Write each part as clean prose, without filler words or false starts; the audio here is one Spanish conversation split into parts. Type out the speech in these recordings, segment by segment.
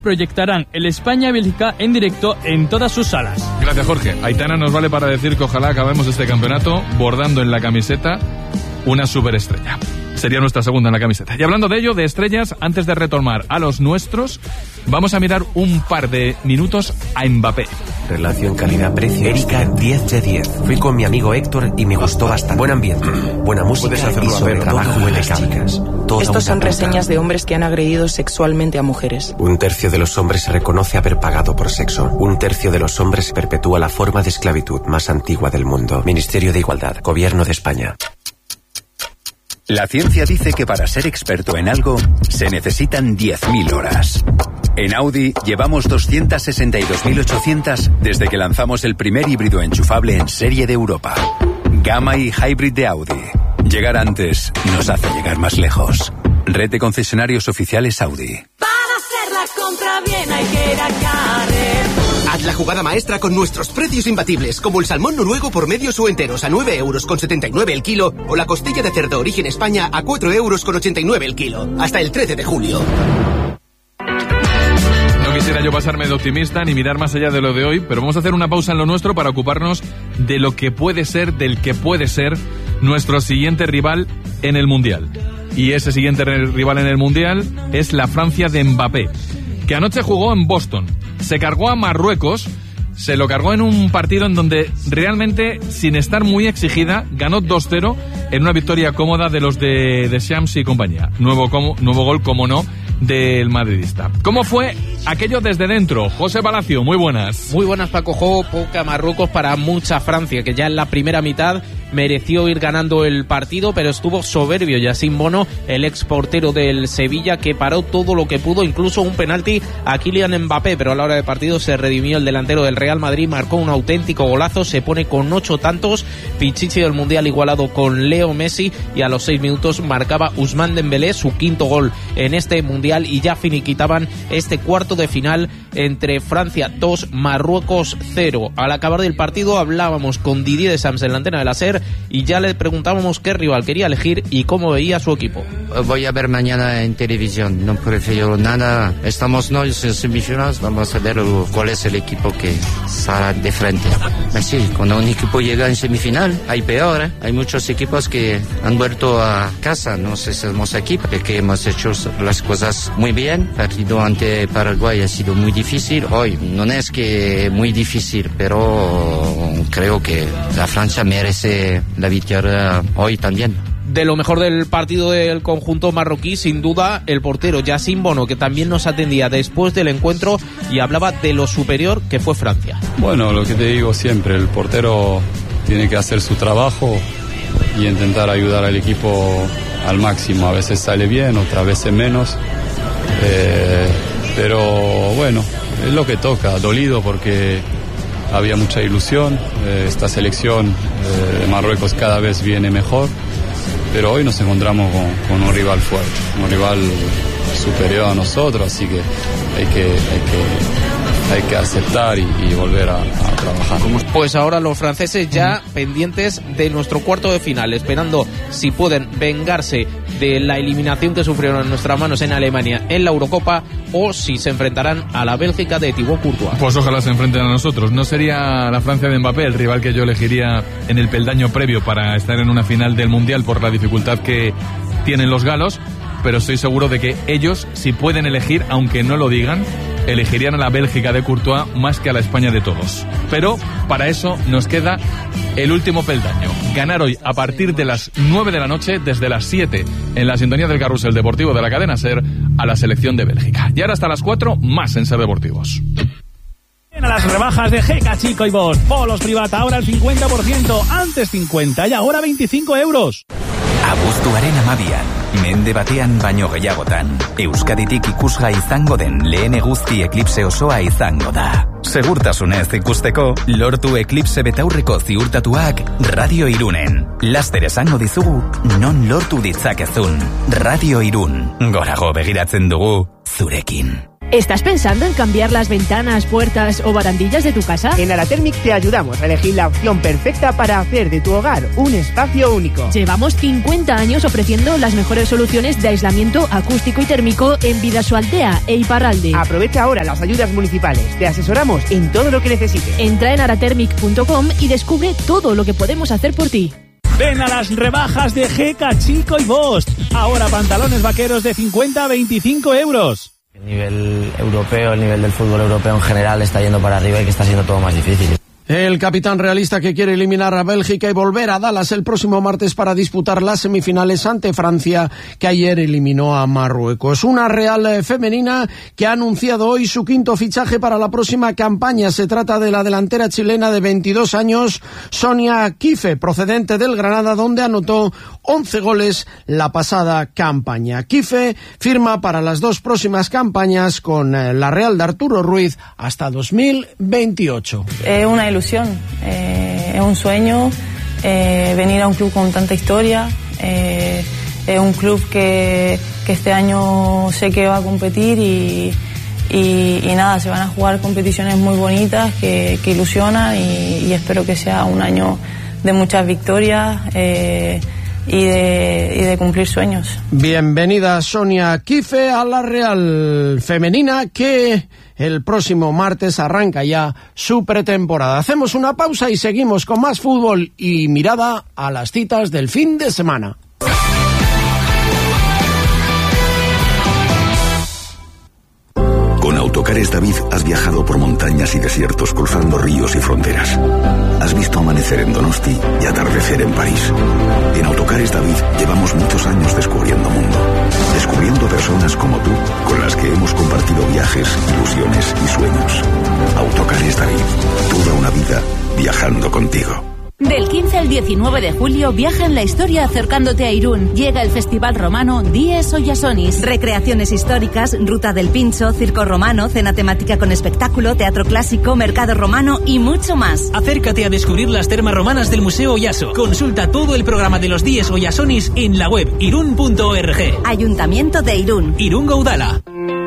proyectarán el España-Bélgica en directo en todas sus salas. Gracias, Jorge. Aitana nos vale para decir que ojalá acabemos este campeonato bordando en la camiseta una superestrella. Sería nuestra segunda en la camiseta. Y hablando de ello, de estrellas, antes de retomar a los nuestros, vamos a mirar un par de minutos a Mbappé. Relación calidad-precio. Erika, 10 de 10. Fui con mi amigo Héctor y me gustó bastante. Buen ambiente, buena música y sobre trabajo impecable. Estos son reseñas de hombres que han agredido sexualmente a mujeres. 1/3 de los hombres reconoce haber pagado por sexo. 1/3 de los hombres perpetúa la forma de esclavitud más antigua del mundo. Ministerio de Igualdad, Gobierno de España. La ciencia dice que para ser experto en algo se necesitan 10.000 horas. En Audi llevamos 262.800 desde que lanzamos el primer híbrido enchufable en serie de Europa. Gamma y Hybrid de Audi. Llegar antes nos hace llegar más lejos. Red de concesionarios oficiales Audi. Para hacer la compra bien hay que ir a Carrefour. Haz la jugada maestra con nuestros precios imbatibles, como el salmón noruego por medios o enteros a 9,79 € el kilo, o la costilla de cerdo origen España a 4,89 € el kilo, hasta el 13 de julio. No quisiera yo pasarme de optimista ni mirar más allá de lo de hoy, pero vamos a hacer una pausa en lo nuestro para ocuparnos de lo que puede ser, del que puede ser nuestro siguiente rival en el Mundial. Y ese siguiente rival en el Mundial es la Francia de Mbappé, que anoche jugó en Boston. Se cargó a Marruecos, se lo cargó en un partido en donde realmente, sin estar muy exigida, ganó 2-0 en una victoria cómoda de los de Shams y compañía. Nuevo gol, como no, del madridista. ¿Cómo fue aquello desde dentro? José Palacio, muy buenas. Muy buenas, Paco Jo. Poca Marruecos para mucha Francia, que ya en la primera mitad mereció ir ganando el partido, pero estuvo soberbio Yassine Bono, el ex portero del Sevilla, que paró todo lo que pudo, incluso un penalti a Kylian Mbappé, pero a la hora de partido se redimió el delantero del Real Madrid, marcó un auténtico golazo, se pone con 8 tantos, Pichichi del Mundial igualado con Leo Messi, y a los 6 minutos marcaba Ousmane Dembélé su 5º gol en este Mundial, y ya finiquitaban este cuarto de final entre Francia 2, Marruecos 0. Al acabar del partido hablábamos con Didier Deschamps en la antena de la SER y ya le preguntábamos qué rival quería elegir y cómo veía su equipo. Voy a ver mañana en televisión, no prefiero nada. Estamos en semifinales, vamos a ver cuál es el equipo que sale de frente. Sí, cuando un equipo llega en semifinal hay peor, Hay muchos equipos que han vuelto a casa, no sé si somos aquí porque hemos hecho las cosas muy bien. El partido ante Paraguay ha sido muy difícil, hoy no es que muy difícil, pero creo que la Francia merece la victoria hoy también. De lo mejor del partido del conjunto marroquí, sin duda, el portero Yassine Bono, que también nos atendía después del encuentro y hablaba de lo superior que fue Francia. Bueno, lo que te digo siempre, el portero tiene que hacer su trabajo y intentar ayudar al equipo al máximo. A veces sale bien, otras veces menos, pero bueno, es lo que toca, dolido porque había mucha ilusión, esta selección de Marruecos cada vez viene mejor, pero hoy nos encontramos con un rival fuerte, un rival superior a nosotros, así que hay que aceptar y volver a trabajar. Pues ahora los franceses ya pendientes de nuestro cuarto de final, esperando si pueden vengarse de la eliminación que sufrieron en nuestras manos en Alemania en la Eurocopa, o si se enfrentarán a la Bélgica de Thibaut Courtois. Pues ojalá se enfrenten a nosotros. No sería la Francia de Mbappé el rival que yo elegiría en el peldaño previo para estar en una final del Mundial por la dificultad que tienen los galos, pero estoy seguro de que ellos, si pueden elegir, aunque no lo digan, elegirían a la Bélgica de Courtois más que a la España de todos. Pero para eso nos queda el último peldaño. Ganar hoy a partir de las 9 de la noche, desde las 7, en la sintonía del carrusel deportivo de la cadena SER, a la selección de Bélgica. Y ahora hasta las 4, más en SER Deportivos. A las rebajas de GK Chico y Bosch. Polos Privata, ahora el 50%, antes 50 y ahora 25 euros. Abuztuaren 12, mende batean baino gehiagotan, Euskaditik ikusgai izango den lehen eguzki eklipse osoa izango da. Segurtasunez ikusteko, lortu eklipse betaurreko ziurtatuak Radio Irunen. Laster esango dizugu, non lortu ditzakezun. Radio Irun, gorago begiratzen dugu, zurekin. ¿Estás pensando en cambiar las ventanas, puertas o barandillas de tu casa? En Aratermic te ayudamos a elegir la opción perfecta para hacer de tu hogar un espacio único. Llevamos 50 años ofreciendo las mejores soluciones de aislamiento acústico y térmico en Bidasoaldea e Iparralde. Aprovecha ahora las ayudas municipales. Te asesoramos en todo lo que necesites. Entra en aratermic.com y descubre todo lo que podemos hacer por ti. Ven a las rebajas de GK Chico y Bosch. Ahora pantalones vaqueros de 50 a 25 euros. El nivel europeo, el nivel del fútbol europeo en general está yendo para arriba y que está siendo todo más difícil. El capitán realista que quiere eliminar a Bélgica y volver a Dallas el próximo martes para disputar las semifinales ante Francia, que ayer eliminó a Marruecos. Una Real femenina que ha anunciado hoy su quinto fichaje para la próxima campaña. Se trata de la delantera chilena de 22 años, Sonia Quife, procedente del Granada, donde anotó 11 goles la pasada campaña. Quife firma para las dos próximas campañas con la Real de Arturo Ruiz hasta 2028. Una ilusión, es un sueño venir a un club con tanta historia, es un club que este año sé que va a competir y nada, se van a jugar competiciones muy bonitas que ilusionan y espero que sea un año de muchas victorias y de cumplir sueños. Bienvenida Sonia Quife a la Real femenina, que el próximo martes arranca ya su pretemporada. Hacemos una pausa y seguimos con más fútbol y mirada a las citas del fin de semana. Con Autocares David has viajado por montañas y desiertos, cruzando ríos y fronteras. Has visto amanecer en Donosti y atardecer en París. En Autocares David llevamos muchos años descubriendo mundo. Descubriendo personas como tú, con las que hemos compartido viajes, ilusiones y sueños. Autocares David, toda una vida viajando contigo. Del 15 al 19 de julio viaja en la historia acercándote a Irún. Llega el Festival Romano Dies Oyasonis. Recreaciones históricas, ruta del pincho, circo romano, cena temática con espectáculo, teatro clásico, mercado romano y mucho más. Acércate a descubrir las termas romanas del Museo Oyaso. Consulta todo el programa de los Dies Oyasonis en la web irún.org. Ayuntamiento de Irún. Irún Gaudala.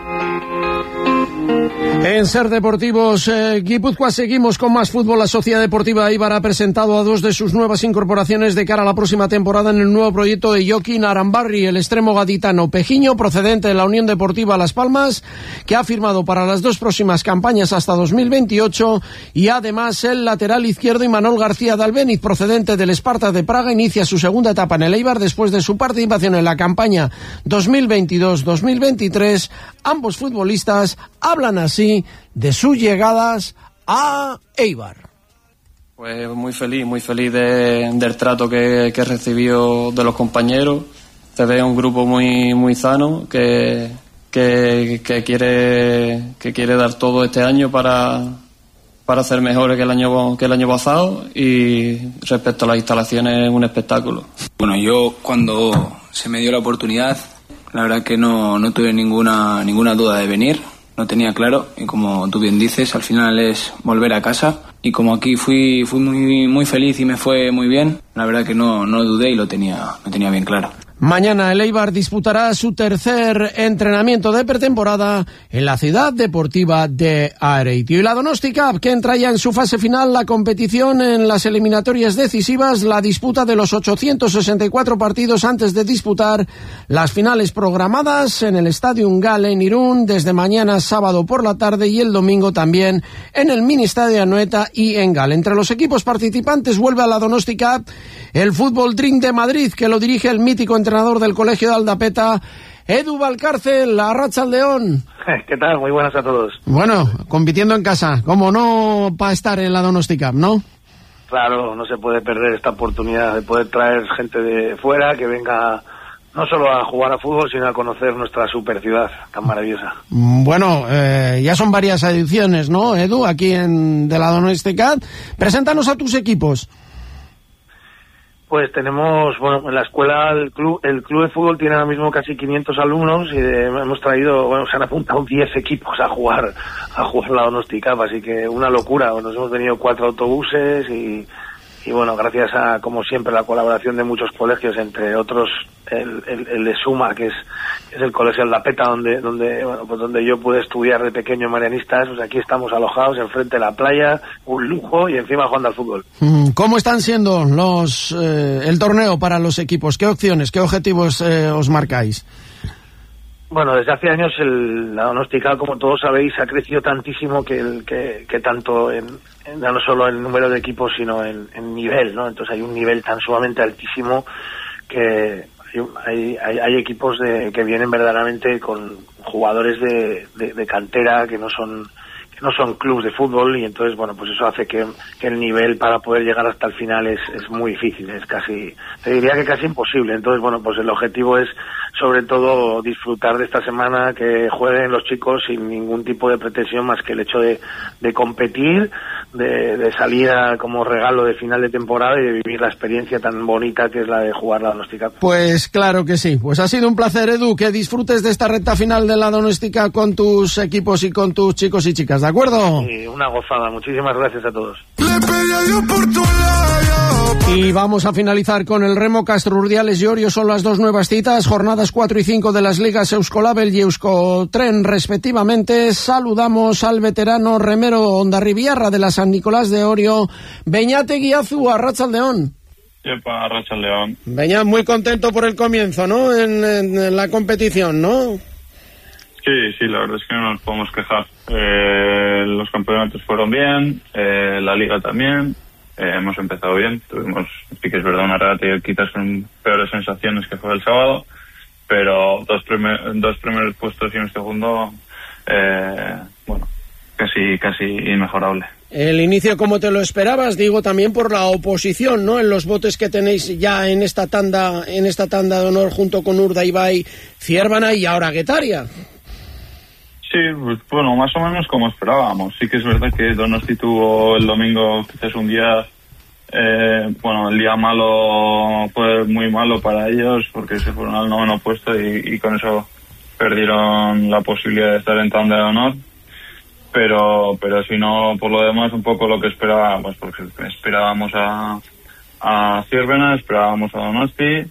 En Ser Deportivos Guipúzcoa seguimos con más fútbol. La Sociedad Deportiva Eibar ha presentado a dos de sus nuevas incorporaciones de cara a la próxima temporada en el nuevo proyecto de Joaquín Arambarri, el extremo gaditano Pejiño, procedente de la Unión Deportiva Las Palmas, que ha firmado para las dos próximas campañas hasta 2028, y además el lateral izquierdo Imanol García de Albéniz, procedente del Spartak de Praga, inicia su segunda etapa en el Eibar después de su participación en la campaña 2022-2023. Ambos futbolistas hablan así de sus llegadas a Eibar. Pues muy feliz del trato que he recibido de los compañeros. Se ve un grupo muy sano que quiere dar todo este año para ser mejores que el año pasado, y respecto a las instalaciones, un espectáculo. Bueno, yo cuando se me dio la oportunidad, la verdad que no tuve ninguna duda de venir. No tenía claro, y como tú bien dices, al final es volver a casa, y como aquí fui muy feliz y me fue muy bien, la verdad que no dudé y lo tenía bien claro. Mañana el Eibar disputará su tercer entrenamiento de pretemporada en la Ciudad Deportiva de Areitio. Y la Donosti Cup, que entra ya en su fase final, la competición en las eliminatorias decisivas, la disputa de los 864 partidos antes de disputar las finales programadas en el Stadium Gale en Irún desde mañana sábado por la tarde, y el domingo también en el Ministadio de Anoeta y en Gale. Entre los equipos participantes vuelve a la Donosti Cup el Fútbol Dream de Madrid, que lo dirige el mítico entrenador del Colegio de Aldapeta, Edu Valcárcel. Arratsaldeon. ¿Qué tal? Muy buenas a todos. Bueno, compitiendo en casa, como no para estar en la Donosti Cup, ¿no? Claro, no se puede perder esta oportunidad de poder traer gente de fuera que venga no solo a jugar a fútbol, sino a conocer nuestra super ciudad tan maravillosa. Bueno, ya son varias ediciones, ¿no, Edu? Aquí de la Donosti Cup. Preséntanos a tus equipos. Pues tenemos, bueno, en la escuela, el club de fútbol tiene ahora mismo casi 500 alumnos y hemos traído, bueno, se han apuntado 10 equipos a jugar la Donosti Cup, así que una locura. Nos hemos venido 4 autobuses y bueno, gracias a, como siempre, la colaboración de muchos colegios, entre otros el de Suma, que es el colegio La Peta, donde yo pude estudiar de pequeño marianistas. Pues aquí estamos alojados enfrente de la playa, un lujo, y encima jugando al fútbol. ¿Cómo están siendo el torneo para los equipos? ¿Qué opciones, qué objetivos os marcáis? Bueno, desde hace años la Donostica, como todos sabéis, ha crecido tantísimo que tanto no solo en número de equipos, sino en nivel, ¿no? Entonces hay un nivel tan sumamente altísimo que hay equipos que vienen verdaderamente con jugadores de cantera que no son clubes de fútbol, y entonces, bueno, pues eso hace que el nivel para poder llegar hasta el final es muy difícil, es casi, te diría que casi imposible. Entonces, bueno, pues el objetivo es sobre todo disfrutar de esta semana, que jueguen los chicos sin ningún tipo de pretensión más que el hecho de competir, de salir como regalo de final de temporada y de vivir la experiencia tan bonita que es la de jugar la Donostica. Pues claro que sí. Pues ha sido un placer, Edu, que disfrutes de esta recta final de la Donostica con tus equipos y con tus chicos y chicas, ¿de acuerdo? Sí, una gozada. Muchísimas gracias a todos. Y vamos a finalizar con el remo. Castrurdiales y Orio son las dos nuevas citas, jornadas 4 y 5 de las ligas Euskolabel y Euskotren respectivamente. Saludamos al veterano remero Hondarribiarra de la San Nicolás de Orio, Beñat Eguiazu, Arratsaldeon. Yepa, Arratsaldeon. Beñat, muy contento por el comienzo, ¿no? En la competición, ¿no? Sí, la verdad es que no nos podemos quejar. Los campeonatos fueron bien, la liga también. Hemos empezado bien, tuvimos, sí que es verdad, una regata quizás con peores sensaciones que fue el sábado, pero dos primeros puestos y un segundo, bueno, casi inmejorable. El inicio, como te lo esperabas, digo también por la oposición, ¿no? En los botes que tenéis ya en esta tanda de honor junto con Urdaibai, Ciervana y ahora Guetaria. Sí, pues bueno, más o menos como esperábamos. Sí que es verdad que Donosti tuvo el domingo quizás un día, el día malo fue muy malo para ellos porque se fueron al 9º puesto y con eso perdieron la posibilidad de estar en tanda de honor. Pero si no, por lo demás, un poco lo que esperábamos, porque esperábamos a Ciervena, esperábamos a Donosti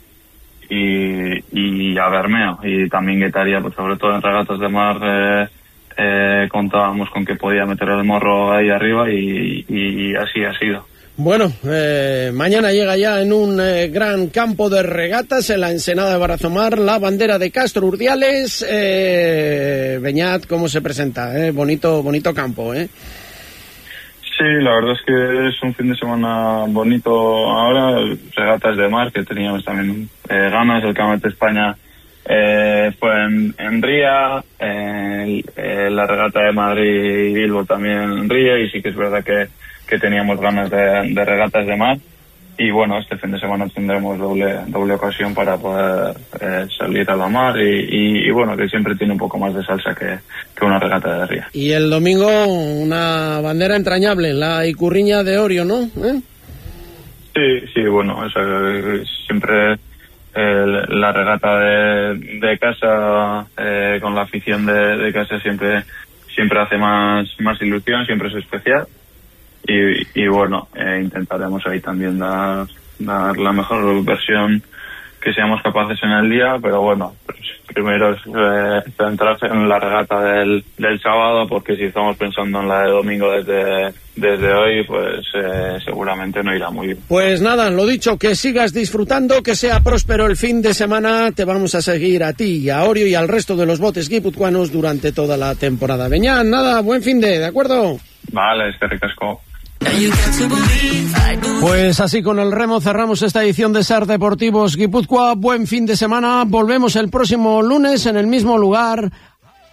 y a Bermeo, y también Guetaria, pues sobre todo en regatas de mar contábamos con que podía meter el morro ahí arriba y así ha sido. Bueno, mañana llega ya en un gran campo de regatas en la Ensenada de Barazomar la bandera de Castrurdiales. Beñat, ¿cómo se presenta? Bonito campo, ¿eh? Sí, la verdad es que es un fin de semana bonito ahora. Regatas de mar, que teníamos también ganas. El Campeonato de España fue en Ría, la regata de Madrid y Bilbo también en Ría, y sí que es verdad que teníamos ganas de regatas de mar. Y bueno, este fin de semana tendremos doble ocasión para poder salir a la mar y bueno, que siempre tiene un poco más de salsa que una regata de ría. Y el domingo una bandera entrañable, la Icurriña de Orio, ¿no? Sí, bueno, siempre la regata de casa con la afición de casa siempre hace más ilusión, siempre es especial. Y bueno, intentaremos ahí también dar la mejor versión que seamos capaces en el día, pero bueno, pues primero es centrarse en la regata del sábado, porque si estamos pensando en la de domingo desde hoy, pues seguramente no irá muy bien. Pues nada, lo dicho, que sigas disfrutando, que sea próspero el fin de semana. Te vamos a seguir a ti y a Orio y al resto de los botes guipuzcoanos durante toda la temporada. Beñán, nada, buen fin de acuerdo. Vale, ricasco. Pues así con el remo cerramos esta edición de Ser Deportivos Guipúzcoa. Buen fin de semana. Volvemos el próximo lunes en el mismo lugar.